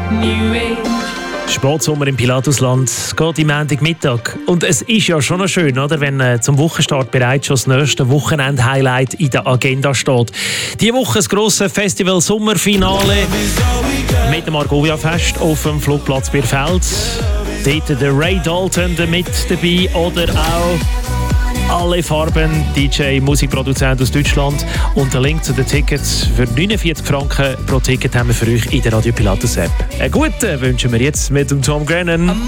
Sportsommer im Pilatusland geht im Montagmittag. Und es ist ja schon noch schön, oder, wenn zum Wochenstart bereits schon das nächste Wochenend-Highlight in der Agenda steht. Diese Woche das grosse Festival-Sommerfinale mit dem Argovia-Fest auf dem Flugplatz Bierfeld. Dort der Ray Dalton mit dabei oder auch alle Farben, DJ, Musikproduzent aus Deutschland. Und den Link zu den Tickets für 49 Franken pro Ticket haben wir für euch in der Radio Pilatus App. Einen guten wünschen wir jetzt mit dem Tom Grennan.